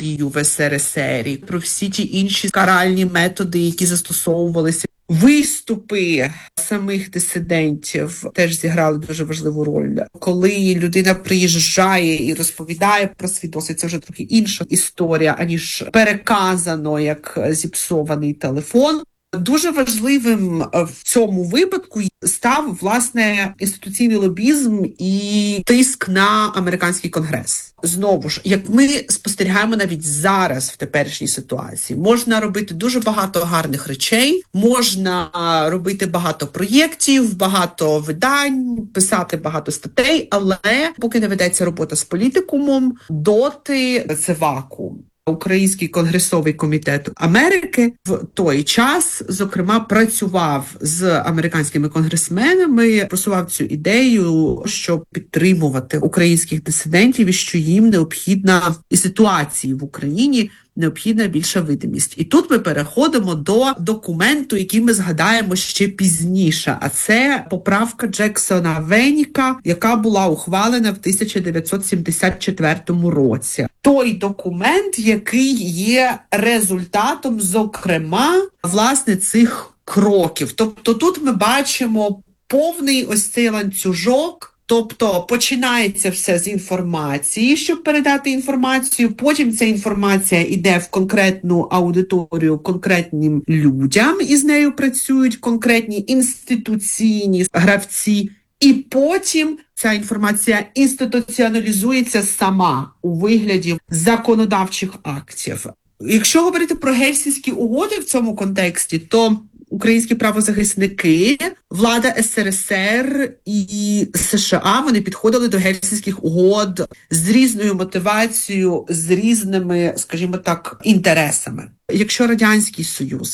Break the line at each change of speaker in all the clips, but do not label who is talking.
расстрію в СРСР, про всі ті інші каральні методи, які застосовувалися. Виступи самих дисидентів теж зіграли дуже важливу роль. Коли людина приїжджає і розповідає про свій досвід, це вже трохи інша історія, аніж переказано як зіпсований телефон. Дуже важливим в цьому випадку став, власне, інституційний лобізм і тиск на американський конгрес. Знову ж, як ми спостерігаємо навіть зараз в теперішній ситуації, можна робити дуже багато гарних речей, можна робити багато проєктів, багато видань, писати багато статей, але поки не ведеться робота з політикумом, доти це вакуум. Український конгресовий комітет Америки в той час, зокрема, працював з американськими конгресменами, просував цю ідею, щоб підтримувати українських дисидентів і що їм необхідна і ситуації в Україні необхідна більша видимість. І тут ми переходимо до документу, який ми згадаємо ще пізніше, а це поправка Джексона Веніка, яка була ухвалена в 1974 році. Той документ, який є результатом, зокрема, власне, цих кроків. Тобто тут ми бачимо повний ось цей ланцюжок. Тобто починається все з інформації, щоб передати інформацію, потім ця інформація йде в конкретну аудиторію конкретним людям, і з нею працюють конкретні інституційні гравці, і потім ця інформація інституціоналізується сама у вигляді законодавчих актів. Якщо говорити про Гельсінські угоди в цьому контексті, то українські правозахисники, влада СРСР і США, вони підходили до Гельсінських угод з різною мотивацією, з різними, скажімо так, інтересами. Якщо Радянський Союз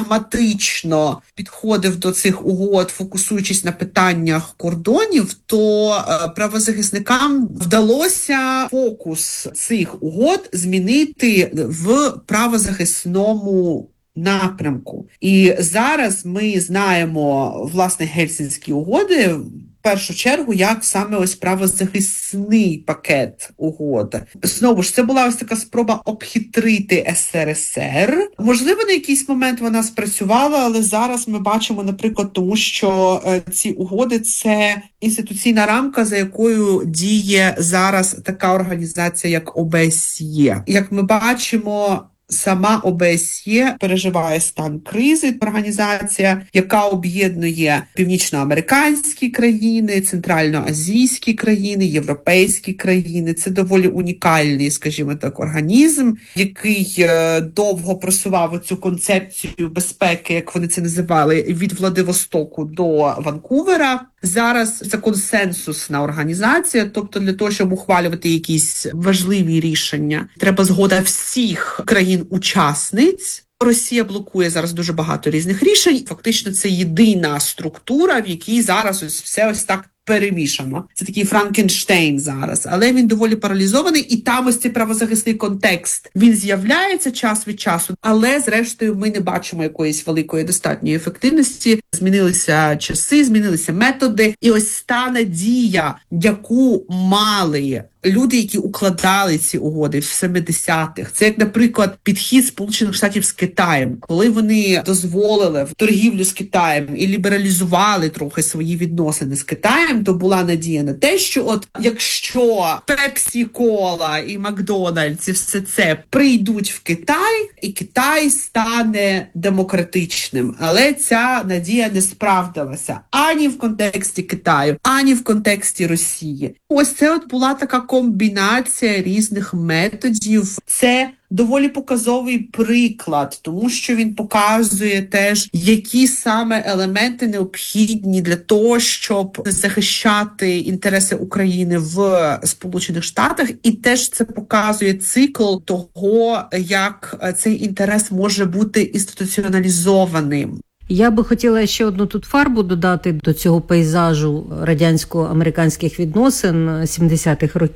прагматично підходив до цих угод, фокусуючись на питаннях кордонів, то правозахисникам вдалося фокус цих угод змінити в правозахисному напрямку. І зараз ми знаємо, власне, Гельсінські угоди в першу чергу як саме ось правозахисний пакет угод. Знову ж, це була ось така спроба обхитрити СРСР. Можливо, на якийсь момент вона спрацювала, але зараз ми бачимо, наприклад, тому що ці угоди – це інституційна рамка, за якою діє зараз така організація, як ОБСЄ. Як ми бачимо, сама ОБСЄ переживає стан кризи, організація, яка об'єднує північноамериканські країни, центральноазійські країни, європейські країни. Це доволі унікальний, скажімо так, організм, який довго просував оцю концепцію безпеки, як вони це називали, від Владивостоку до Ванкувера. Зараз це консенсусна організація, тобто для того, щоб ухвалювати якісь важливі рішення, треба згода всіх країн-учасниць. Росія блокує зараз дуже багато різних рішень. Фактично це єдина структура, в якій зараз ось все ось так перемішано. Це такий Франкенштейн зараз, але він доволі паралізований, і там ось цей правозахисний контекст, він з'являється час від часу, але зрештою ми не бачимо якоїсь великої достатньої ефективності. Змінилися часи, змінилися методи, і ось та надія, яку мали люди, які укладали ці угоди в 70-х. Це, як, наприклад, підхід Сполучених Штатів з Китаєм. Коли вони дозволили торгівлю з Китаєм і лібералізували трохи свої відносини з Китаєм, то була надія на те, що от якщо Пепсі-Кола і Макдональдс і все це прийдуть в Китай, і Китай стане демократичним. Але ця надія не справдилася ані в контексті Китаю, ані в контексті Росії. Ось це от була така комбінація різних методів. Це доволі показовий приклад, тому що він показує теж, які саме елементи необхідні для того, щоб захищати інтереси України в Сполучених Штатах, і теж це показує цикл того, як цей інтерес може бути інституціоналізованим.
Я би хотіла ще одну тут фарбу додати до цього пейзажу радянсько-американських відносин 70-х років.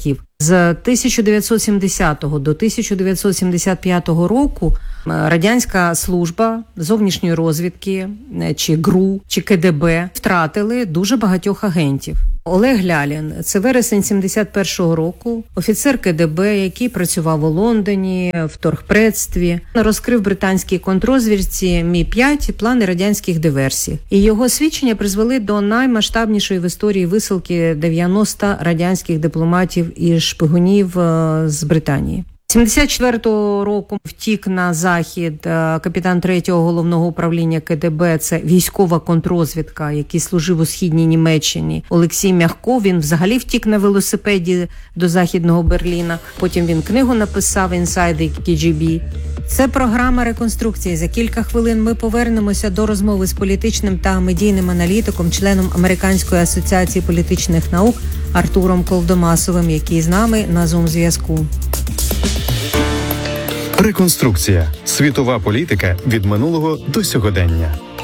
З 1970 до 1975 року радянська служба зовнішньої розвідки, чи ГРУ, чи КДБ втратили дуже багатьох агентів. Олег Лялін – це вересень 71-го року, офіцер КДБ, який працював у Лондоні, в торгпредстві, розкрив британській контррозвідці Мі-5 плани радянських диверсій. І його свідчення призвели до наймасштабнішої в історії висилки 90 радянських дипломатів і шпигунів з Британії. 74-го року втік на захід капітан 3-го головного управління КДБ, це військова контррозвідка, який служив у східній Німеччині, Олексій Мягко. Він взагалі втік на велосипеді до Західного Берліна. Потім він книгу написав «Inside the KGB». Це програма реконструкції. За кілька хвилин ми повернемося до розмови з політичним та медійним аналітиком, членом Американської асоціації політичних наук Артуром Колдомасовим, який з нами на Zoom-зв'язку.
Реконструкція. Світова політика від минулого до сьогодення.